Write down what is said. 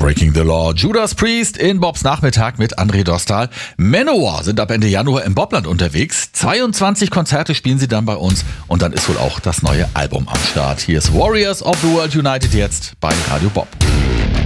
Breaking the Law. Judas Priest in Bobs Nachmittag mit André Dostal. Manowar sind ab Ende Januar im Bobland unterwegs. 22 Konzerte spielen sie dann bei uns und dann ist wohl auch das neue Album am Start. Hier ist Warriors of the World United jetzt bei Radio Bob.